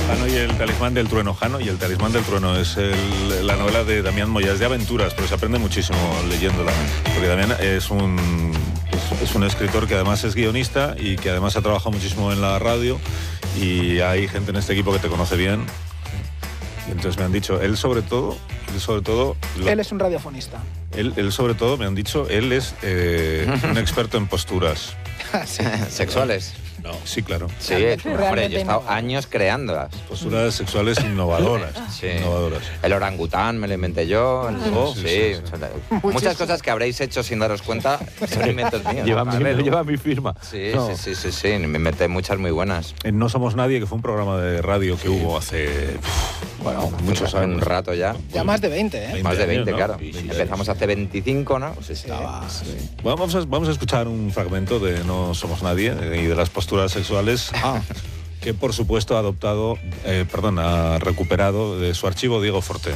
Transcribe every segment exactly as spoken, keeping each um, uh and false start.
Jano y el talismán del trueno. Jano y el talismán del trueno es el, la novela de Damián Moya, es de aventuras, pero se aprende muchísimo leyéndola, porque Damián es un, es, es un escritor que además es guionista y que además ha trabajado muchísimo en la radio, y hay gente en este equipo que te conoce bien. Y entonces me han dicho, él sobre todo, él sobre todo... Lo, él es un radiofonista. Él, él sobre todo, me han dicho, él es eh, un experto en posturas. Sí. ¿Sexuales? No, sí, claro. Sí, hombre, yo he estado años creándolas. Posturas sexuales innovadoras. Sí. Innovadoras. El orangután me lo inventé yo. Oh, sí, sí, sí, sí. Muchas cosas que habréis hecho sin daros cuenta son inventos míos. Lleva, mi, lleva mi firma. Sí, no. sí, sí, sí, sí, me inventé muchas muy buenas. En No Somos Nadie, que fue un programa de radio que hubo hace... Bueno, muchos años. Un rato ya. Ya más de veinte, ¿eh? veinte más de veinte, años, ¿no? claro. Sí, sí, empezamos sí. hace veinticinco, ¿no? Pues estaba... Sí. Sí. Bueno, vamos, a, vamos a escuchar un fragmento de No Somos Nadie y de las posturas sexuales ah. que, por supuesto, ha adoptado, eh, perdón, ha recuperado de su archivo Diego Fortea.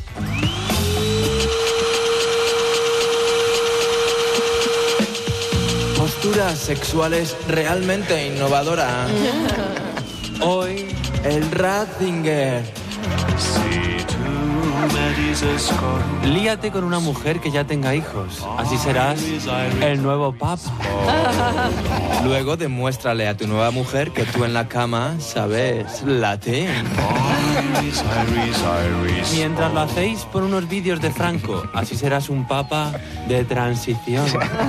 Posturas sexuales realmente innovadoras. Hoy, el Ratzinger. Líate con una mujer que ya tenga hijos. Así serás el nuevo papa. Luego demuéstrale a tu nueva mujer que tú en la cama sabes latín. Mientras lo hacéis por unos vídeos de Franco, así serás un papa de transición.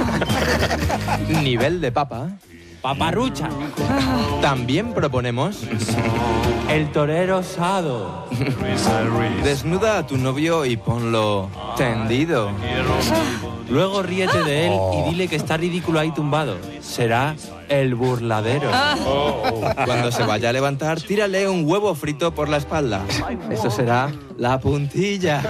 Nivel de papa. Paparrucha. También proponemos el torero osado. Desnuda a tu novio y ponlo tendido. Luego ríete de él y dile que está ridículo ahí tumbado. Será el burladero. Cuando se vaya a levantar, tírale un huevo frito por la espalda. Eso será la puntilla.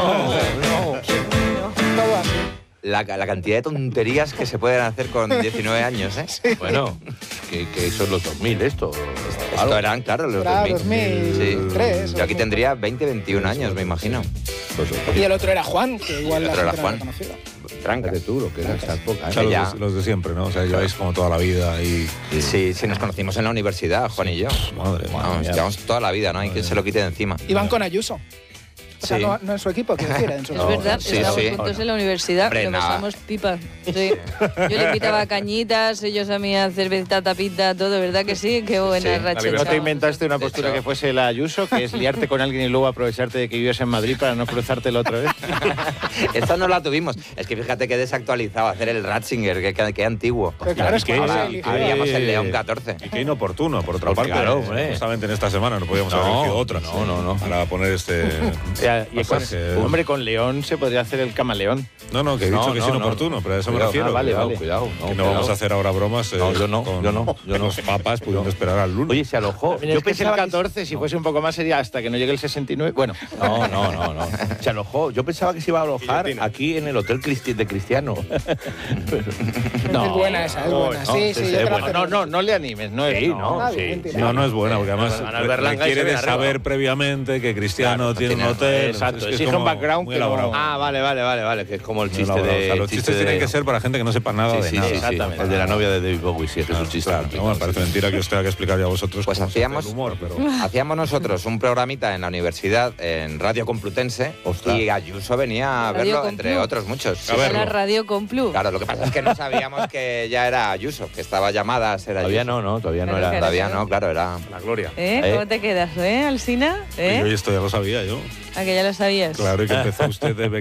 La, la cantidad de tonterías que se pueden hacer con diecinueve años, ¿eh? Sí. Bueno, que, que son los dos mil esto. Esto ¿Algo? Eran, claro, los Era dos mil. dos mil tres. Sí. Yo aquí tendría veinte, veintiún años, me imagino. Y el otro era Juan, que igual el la otro era Juan. Tráncate tú, lo que era esa época. O sea, los, de, los de siempre, ¿no? O sea, lleváis como toda la vida y... Sí, sí, nos conocimos en la universidad, Juan y yo. Madre mía. Vamos, llevamos toda la vida, ¿no? Hay que se lo quite de encima. Iban con Ayuso. O sea, sí. no, no en su equipo, quiero decir, en su Es no, verdad, sí, estábamos sí. juntos en la universidad, Hombre, lo nada. pasamos pipa. Sí. Yo le invitaba cañitas, ellos a mí a cerveza, tapita, todo, ¿verdad que sí? Qué buena Sí. racha. ¿No te inventaste una postura hecho. que fuese la Ayuso, que es liarte con alguien y luego aprovecharte de que vives en Madrid para no cruzártelo otra vez? Esta no la tuvimos. Es que fíjate que desactualizado hacer el Ratzinger, que, que, que antiguo. Pero claro, es que Ahora sí, haríamos el León catorce. Y qué inoportuno, por otra Porque parte. claro, hombre. Justamente en esta semana no podíamos haber No, elegido otra. no, no, no. Para poner este... Ya, y con, pasaje. hombre, con León se podría hacer el camaleón. No, no, que he dicho No, que no, es no. inoportuno, pero a eso Cuidado, me refiero. ah, vale, cuidado, vale. Cuidado, no, que no cuidado. vamos a hacer ahora bromas. Eh, No, yo no, con, yo no, yo no. Los papas pudiendo esperar al lunes. Oye, se alojó. Yo es que es el catorce, si fuese un poco más sería hasta que no llegue el sesenta y nueve. Bueno, No, no, no, no. Se alojó. Yo pensaba que se iba a alojar aquí en el Hotel Cristi de Cristiano. No, es buena esa, es buena. no, sí, sí, sí, sí, yo te la bueno, acepto. no, no, no le animes, no es. Sí, no, Nada, sí. mentira. No, no es buena, porque además Van al Berlanga y requiere se ve de arriba. saber previamente que Cristiano Claro, tiene un tiene- hotel. Exacto, es que es exige un como background muy que no- elaborado. Ah, vale, vale, vale, vale, que es como el Muy chiste elaborado. de... O sea, los el chistes chiste tienen de- que ser para gente que no sepa nada Sí, de sí, nada. sí, sí. Exactamente. El de la novia de David Bowie, sí, que es un chiste. Claro, no, me parece mentira que os tenga que explicar ya a vosotros Pues cómo se hace hacíamos- el humor, pero... Hacíamos nosotros un programita en la universidad, en Radio Complutense, Ostras. y Ayuso venía a Radio verlo, entre Complu. otros muchos. A verlo. La radio Complu. Claro, lo que pasa es que no sabíamos que ya era Ayuso, que estaba llamada a ser Ayuso. Todavía no, no, todavía no Claro era... que Todavía no, claro, era... La gloria. ¿Eh? ¿Eh? ¿Cómo te quedas, eh, Alsina? Y ¿Eh? yo esto ya lo sabía yo. ¿A que ya lo sabías? Claro, y que empezó usted de